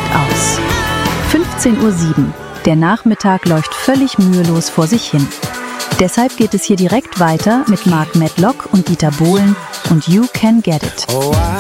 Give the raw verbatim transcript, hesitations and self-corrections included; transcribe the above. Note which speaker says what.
Speaker 1: aus. fünfzehn Uhr sieben. Der Nachmittag läuft völlig mühelos vor sich hin. Deshalb geht es hier direkt weiter mit Mark Medlock und Dieter Bohlen und You Can Get It.